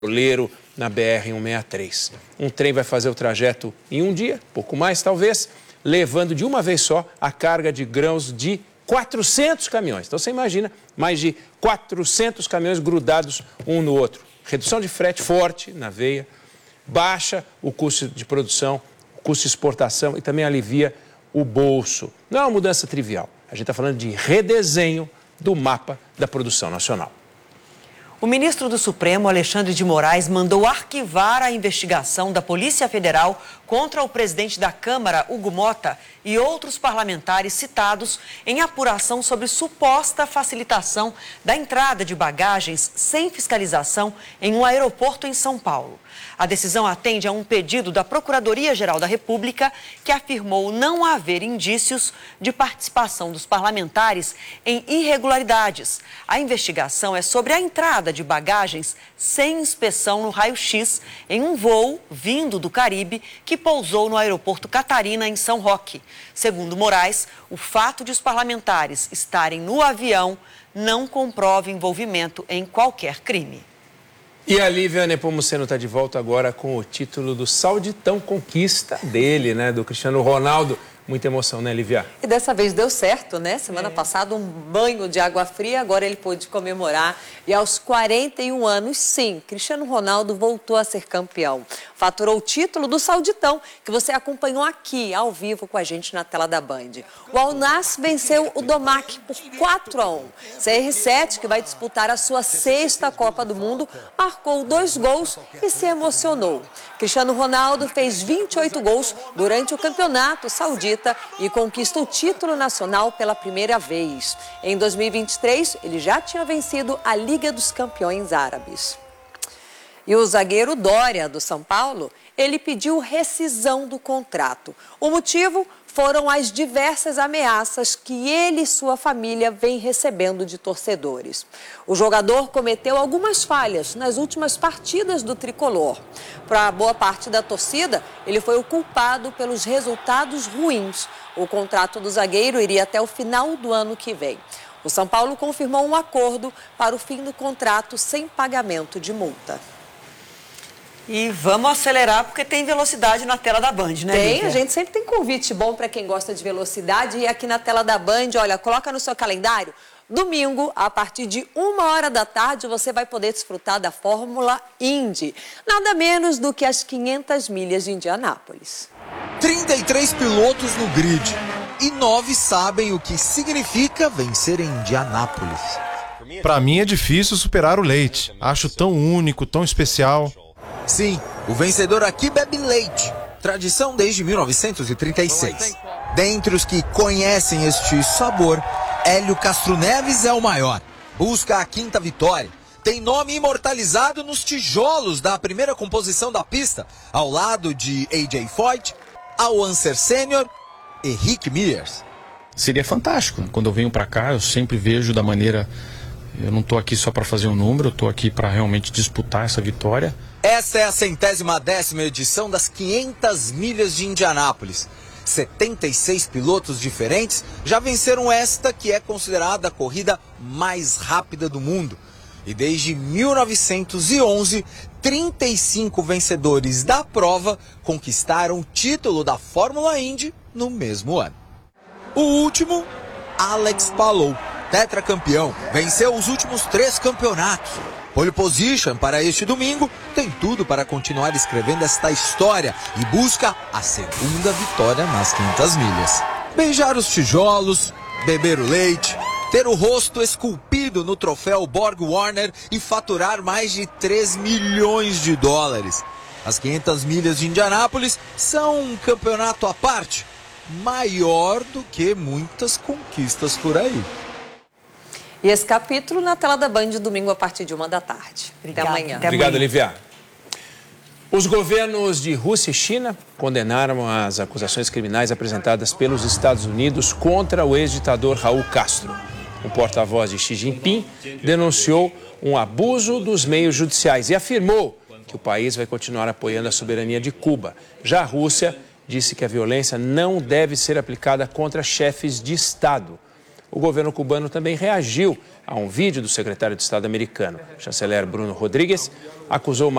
na BR-163. Um trem vai fazer o trajeto em um dia, pouco mais talvez, levando de uma vez só a carga de grãos de 400 caminhões. Então você imagina, mais de 400 caminhões grudados um no outro. Redução de frete forte na veia, baixa o custo de produção, o custo de exportação e também alivia o bolso. Não é uma mudança trivial. A gente está falando de redesenho do mapa da produção nacional. O ministro do Supremo, Alexandre de Moraes, mandou arquivar a investigação da Polícia Federal contra o presidente da Câmara, Hugo Mota, e outros parlamentares citados em apuração sobre suposta facilitação da entrada de bagagens sem fiscalização em um aeroporto em São Paulo. A decisão atende a um pedido da Procuradoria-Geral da República, que afirmou não haver indícios de participação dos parlamentares em irregularidades. A investigação é sobre a entrada de bagagens sem inspeção no raio-x em um voo vindo do Caribe que pousou no aeroporto Catarina, em São Roque. Segundo Moraes, o fato de os parlamentares estarem no avião não comprova envolvimento em qualquer crime. E a Lívia Nepomuceno está de volta agora com o título do Sauditão, conquista dele, né, do Cristiano Ronaldo. Muita emoção, né, Lívia? E dessa vez deu certo, né? Semana passada, um banho de água fria, agora ele pôde comemorar. E aos 41 anos, sim, Cristiano Ronaldo voltou a ser campeão. Faturou o título do Sauditão, que você acompanhou aqui, ao vivo, com a gente na tela da Band. O Al Nassr venceu o Domac por 4-1. CR7, que vai disputar a sua 6ª Copa do Mundo, marcou 2 gols e se emocionou. Cristiano Ronaldo fez 28 gols durante o campeonato saudita e conquista o título nacional pela primeira vez. Em 2023, ele já tinha vencido a Liga dos Campeões Árabes. E o zagueiro Dória, do São Paulo, ele pediu rescisão do contrato. O motivo foram as diversas ameaças que ele e sua família vêm recebendo de torcedores. O jogador cometeu algumas falhas nas últimas partidas do tricolor. Para boa parte da torcida, ele foi o culpado pelos resultados ruins. O contrato do zagueiro iria até o final do ano que vem. O São Paulo confirmou um acordo para o fim do contrato sem pagamento de multa. E vamos acelerar porque tem velocidade na tela da Band, né, Tem, Lívia? a gente sempre tem convite bom para quem gosta de velocidade. E aqui na tela da Band, olha, coloca no seu calendário. Domingo, a partir de 1h da tarde, você vai poder desfrutar da Fórmula Indy. Nada menos do que as 500 milhas de Indianápolis. 33 pilotos no grid e 9 sabem o que significa vencer em Indianápolis. Para mim é difícil superar o leite. Acho tão único, tão especial. Sim, o vencedor aqui bebe leite. Tradição desde 1936. Dentre os que conhecem este sabor, Hélio Castro Neves é o maior. Busca a 5ª vitória. Tem nome imortalizado nos tijolos da primeira composição da pista, ao lado de A.J. Foyt, Al Unser Sênior e Rick Mears. Seria fantástico. Quando eu venho para cá, eu sempre vejo da maneira... Eu não estou aqui só para fazer um número, eu estou aqui para realmente disputar essa vitória. Esta é a 110ª edição das 500 milhas de Indianápolis. 76 pilotos diferentes já venceram esta, que é considerada a corrida mais rápida do mundo. E desde 1911, 35 vencedores da prova conquistaram o título da Fórmula Indy no mesmo ano. O último, Alex Palou, tetracampeão, venceu os últimos 3 campeonatos. Pole position para este domingo, tem tudo para continuar escrevendo esta história e busca a 2ª vitória nas 500 milhas. Beijar os tijolos, beber o leite, ter o rosto esculpido no troféu Borg Warner e faturar mais de 3 milhões de dólares. As 500 milhas de Indianápolis são um campeonato à parte, maior do que muitas conquistas por aí. E esse capítulo na tela da Band, domingo, a partir de 1h da tarde. Até amanhã. Obrigado, Lívia. Os governos de Rússia e China condenaram as acusações criminais apresentadas pelos Estados Unidos contra o ex-ditador Raul Castro. O porta-voz de Xi Jinping denunciou um abuso dos meios judiciais e afirmou que o país vai continuar apoiando a soberania de Cuba. Já a Rússia disse que a violência não deve ser aplicada contra chefes de Estado. o governo cubano também reagiu a um vídeo do secretário de Estado americano. O chanceler Bruno Rodrigues acusou